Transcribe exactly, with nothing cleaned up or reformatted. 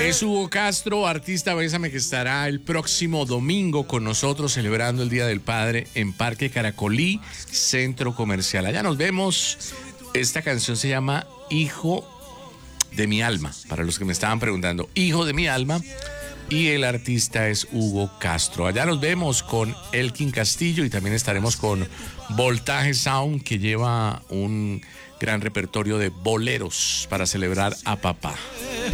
Es Hugo Castro, artista Bésame, que estará el próximo domingo con nosotros celebrando el Día del Padre en Parque Caracolí, Centro Comercial. Allá nos vemos. Esta canción se llama Hijo de mi alma, para los que me estaban preguntando, Hijo de mi alma, y el artista es Hugo Castro. Allá nos vemos con Elkin Castillo y también estaremos con Voltaje Sound, que lleva un gran repertorio de boleros para celebrar a papá.